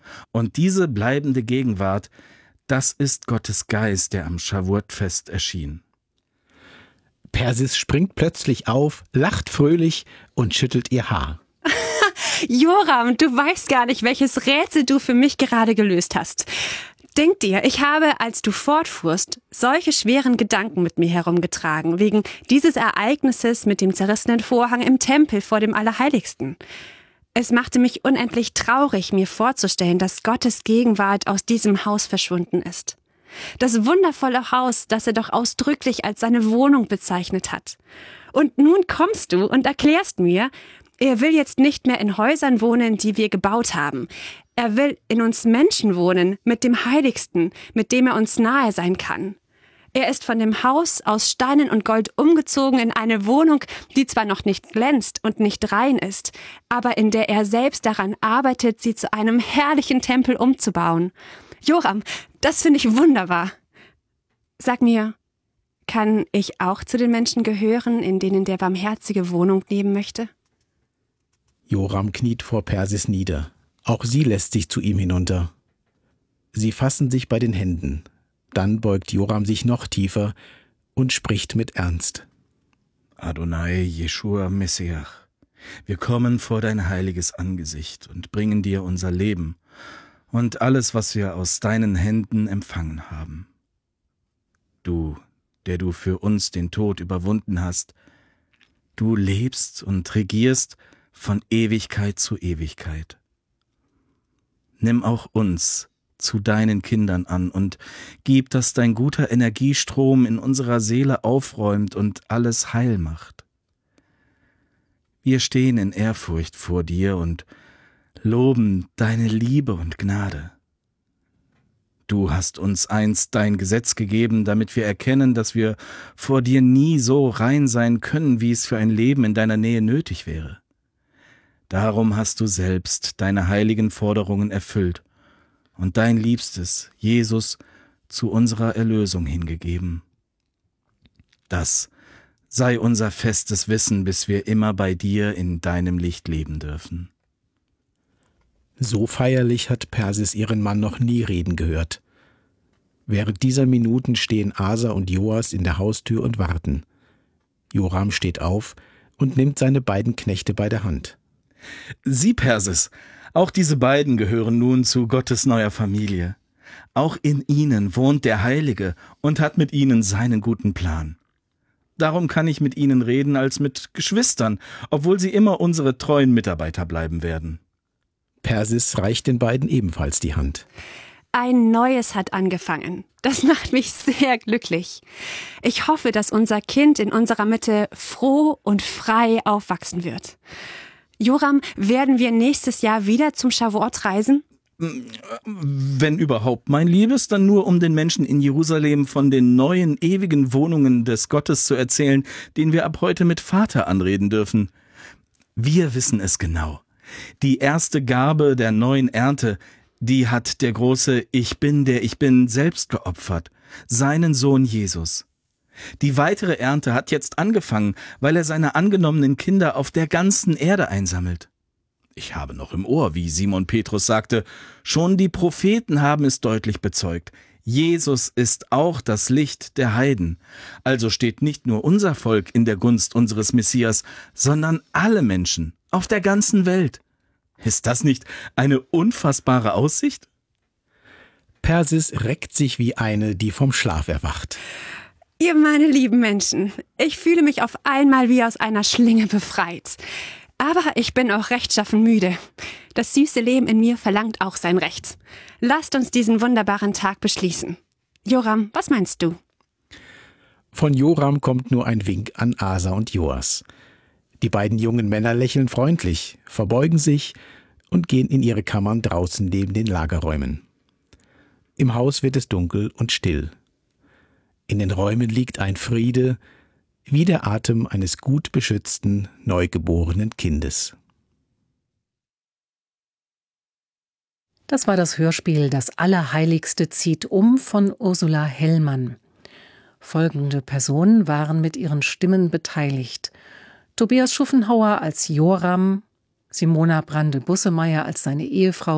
Und diese bleibende Gegenwart, das ist Gottes Geist, der am Schawuot-Fest erschien. Persis springt plötzlich auf, lacht fröhlich und schüttelt ihr Haar. Joram, du weißt gar nicht, welches Rätsel du für mich gerade gelöst hast. Denk dir, ich habe, als du fortfuhrst, solche schweren Gedanken mit mir herumgetragen, wegen dieses Ereignisses mit dem zerrissenen Vorhang im Tempel vor dem Allerheiligsten. Es machte mich unendlich traurig, mir vorzustellen, dass Gottes Gegenwart aus diesem Haus verschwunden ist. Das wundervolle Haus, das er doch ausdrücklich als seine Wohnung bezeichnet hat. Und nun kommst du und erklärst mir, er will jetzt nicht mehr in Häusern wohnen, die wir gebaut haben. Er will in uns Menschen wohnen, mit dem Heiligsten, mit dem er uns nahe sein kann. Er ist von dem Haus aus Steinen und Gold umgezogen in eine Wohnung, die zwar noch nicht glänzt und nicht rein ist, aber in der er selbst daran arbeitet, sie zu einem herrlichen Tempel umzubauen. Joram, das finde ich wunderbar. Sag mir, kann ich auch zu den Menschen gehören, in denen der Barmherzige Wohnung nehmen möchte? Joram kniet vor Persis nieder. Auch sie lässt sich zu ihm hinunter. Sie fassen sich bei den Händen. Dann beugt Joram sich noch tiefer und spricht mit Ernst. Adonai, Jeschua, Messiach, wir kommen vor dein heiliges Angesicht und bringen dir unser Leben und alles, was wir aus deinen Händen empfangen haben. Du, der du für uns den Tod überwunden hast, du lebst und regierst von Ewigkeit zu Ewigkeit. Nimm auch uns zu deinen Kindern an und gib, dass dein guter Energiestrom in unserer Seele aufräumt und alles heil macht. Wir stehen in Ehrfurcht vor dir und loben deine Liebe und Gnade. Du hast uns einst dein Gesetz gegeben, damit wir erkennen, dass wir vor dir nie so rein sein können, wie es für ein Leben in deiner Nähe nötig wäre. Darum hast du selbst deine heiligen Forderungen erfüllt und dein Liebstes, Jesus, zu unserer Erlösung hingegeben. Das sei unser festes Wissen, bis wir immer bei dir in deinem Licht leben dürfen. So feierlich hat Persis ihren Mann noch nie reden gehört. Während dieser Minuten stehen Asa und Joas in der Haustür und warten. Joram steht auf und nimmt seine beiden Knechte bei der Hand. Sieh, Persis, auch diese beiden gehören nun zu Gottes neuer Familie. Auch in ihnen wohnt der Heilige und hat mit ihnen seinen guten Plan. Darum kann ich mit ihnen reden als mit Geschwistern, obwohl sie immer unsere treuen Mitarbeiter bleiben werden. Persis reicht den beiden ebenfalls die Hand. Ein Neues hat angefangen. Das macht mich sehr glücklich. Ich hoffe, dass unser Kind in unserer Mitte froh und frei aufwachsen wird. Joram, werden wir nächstes Jahr wieder zum Schawuot reisen? Wenn überhaupt, mein Liebes, dann nur um den Menschen in Jerusalem von den neuen, ewigen Wohnungen des Gottes zu erzählen, den wir ab heute mit Vater anreden dürfen. Wir wissen es genau. Die erste Gabe der neuen Ernte, die hat der große Ich Bin, der Ich Bin selbst geopfert, seinen Sohn Jesus. Die weitere Ernte hat jetzt angefangen, weil er seine angenommenen Kinder auf der ganzen Erde einsammelt. Ich habe noch im Ohr, wie Simon Petrus sagte, schon die Propheten haben es deutlich bezeugt. Jesus ist auch das Licht der Heiden. Also steht nicht nur unser Volk in der Gunst unseres Messias, sondern alle Menschen auf der ganzen Welt. Ist das nicht eine unfassbare Aussicht? Persis reckt sich wie eine, die vom Schlaf erwacht. Ihr meine lieben Menschen, ich fühle mich auf einmal wie aus einer Schlinge befreit. Aber ich bin auch rechtschaffen müde. Das süße Leben in mir verlangt auch sein Recht. Lasst uns diesen wunderbaren Tag beschließen. Joram, was meinst du? Von Joram kommt nur ein Wink an Asa und Joas. Die beiden jungen Männer lächeln freundlich, verbeugen sich und gehen in ihre Kammern draußen neben den Lagerräumen. Im Haus wird es dunkel und still. In den Räumen liegt ein Friede, wie der Atem eines gut beschützten, neugeborenen Kindes. Das war das Hörspiel Das Allerheiligste zieht um von Ursula Hellmann. Folgende Personen waren mit ihren Stimmen beteiligt: Tobias Schuffenhauer als Joram, Simona Brande-Bussemeyer als seine Ehefrau,